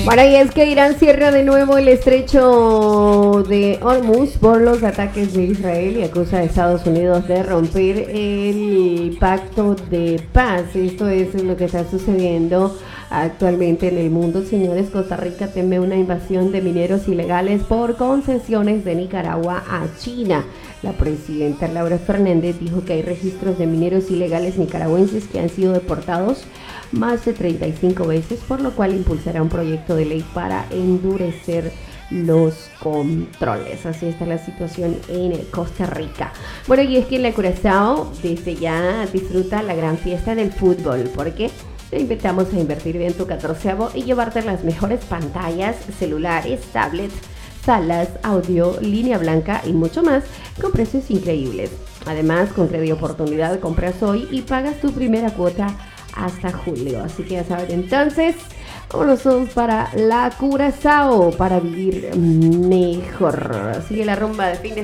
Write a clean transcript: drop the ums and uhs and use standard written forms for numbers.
Bueno, y es que Irán cierra de nuevo el estrecho de Hormuz por los ataques de Israel y acusa a Estados Unidos de romper el pacto de paz. Esto es lo que está sucediendo actualmente en el mundo, señores. Costa Rica teme una invasión de mineros ilegales por concesiones de Nicaragua a China. La presidenta Laura Fernández dijo que hay registros de mineros ilegales nicaragüenses que han sido deportados más de 35 veces, por lo cual impulsará un proyecto de ley para endurecer los controles. Así está la situación en Costa Rica. Bueno, y es que en la Curazao desde ya disfruta la gran fiesta del fútbol, porque te invitamos a invertir bien tu 14avo y llevarte las mejores pantallas, celulares, tablets, salas, audio, línea blanca y mucho más con precios increíbles. Además, con Crédito Oportunidad compras hoy y pagas tu primera cuota hasta julio. Así que ya saben, entonces vámonos todos para la Curazao para vivir mejor. Sigue la rumba de fin de